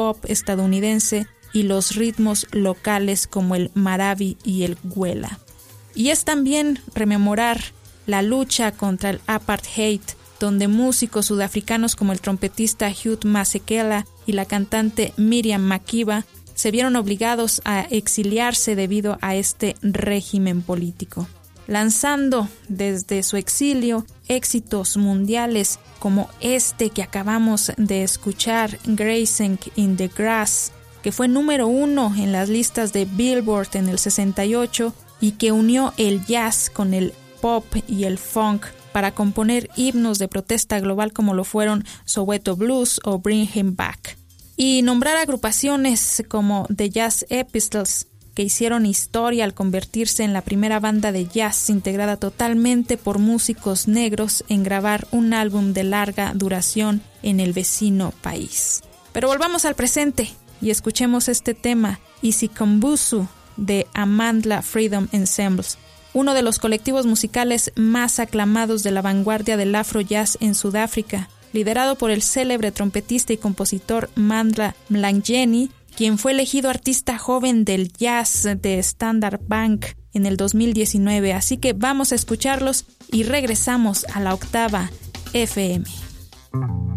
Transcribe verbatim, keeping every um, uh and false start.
pop estadounidense y los ritmos locales como el marabi y el güela. Y es también rememorar la lucha contra el apartheid, donde músicos sudafricanos como el trompetista Hugh Masekela y la cantante Miriam Makeba se vieron obligados a exiliarse debido a este régimen político, lanzando desde su exilio éxitos mundiales como este que acabamos de escuchar, Grazing in the Grass, que fue número uno en las listas de Billboard en el sesenta y ocho y que unió el jazz con el pop y el funk para componer himnos de protesta global como lo fueron Soweto Blues o Bring Him Back. Y nombrar agrupaciones como The Jazz Epistles, que hicieron historia al convertirse en la primera banda de jazz integrada totalmente por músicos negros en grabar un álbum de larga duración en el vecino país. Pero volvamos al presente y escuchemos este tema, Isikhumbuzo, de Amandla Freedom Ensembles, uno de los colectivos musicales más aclamados de la vanguardia del afro jazz en Sudáfrica, liderado por el célebre trompetista y compositor Mandla Mlangeni, quien fue elegido artista joven del jazz de Standard Bank en el dos mil diecinueve. Así que vamos a escucharlos y regresamos a la octava F M.